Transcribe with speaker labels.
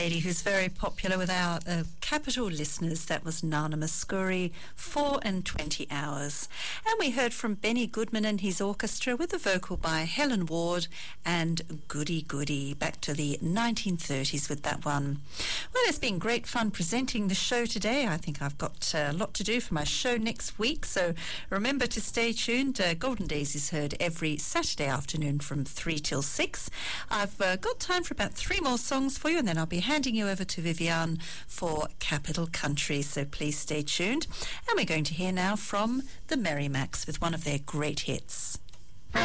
Speaker 1: Lady who's very popular with our Capital listeners. That was Nana Muscuri, 4 and 20 hours. And we heard from Benny Goodman and his orchestra with a vocal by Helen Ward and Goody Goody, back to the 1930s with that one. Well, it's been great fun presenting the show today. I think I've got a lot to do for my show next week, so remember to stay tuned. Golden Days is heard every Saturday afternoon from 3 till 6. I've got time for about 3 more songs for you, and then I'll be handing you over to Vivian for Capital Country, so please stay tuned. And we're going to hear now from the Merrimacs with one of their great hits.